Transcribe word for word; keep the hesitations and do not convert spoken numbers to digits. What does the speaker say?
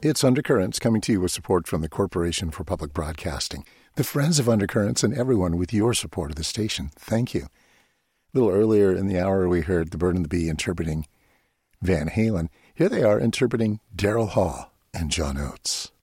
It's Undercurrents, coming to you with support from the Corporation for Public Broadcasting, the friends of Undercurrents, and everyone with your support of the station. Thank you. A little earlier in the hour, we heard The Bird and the Bee interpreting Van Halen. Here they are interpreting Daryl Hall and John Oates.